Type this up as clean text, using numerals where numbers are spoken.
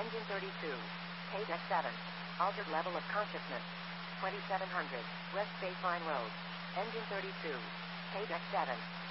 Engine 32. Page X7. Altered level of consciousness. 2700. West Baseline Road. Engine 32. Page X7.